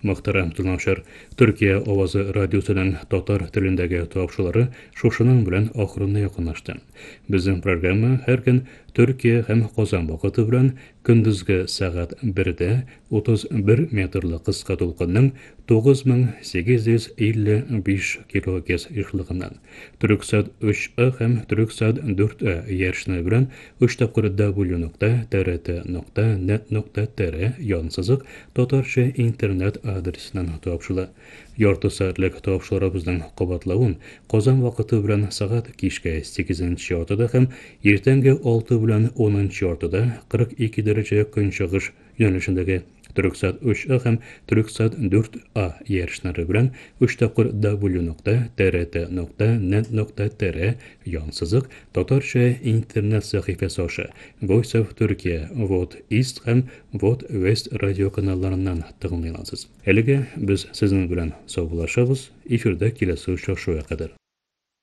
Muhtaram tillanaşar, Türkiye Ovazı Radyosu'nun Tatar tilindagi topşuları şuşunun bilen ahırına yakınlaştı. Bizim programma her gün Türkiye hem Qozon vaqti bilan gündüzgi saat 1'de 31 metrli qisqa to'lqinning 9855 kHz ışıqlığından Türksat 3A hem Türksat 4A yerşini bilen 3 tapqir w.trt.net.tr yonsızıq Tatarcha internet adresinden topşula. Yartı saatlik topşularımızdan qabatlawun Qozon vaqti bilan saat kişke 8 yartıda hem ertangi 6 bilan 10 yartıda 42 derece künşağış yönelişindeki Türksat 3A hem Türksat 4A yerişleri bilen 3 tapqir w.trt.net.tr yonsızıq Tatarcha internet sahifesi aşı Voice of Turkey, Vot East hem Vot West radio kanallarından tığınlayasınız. Elege biz sizin bilen sağlaşabız. Efirde kelesi uçuşuya kadar.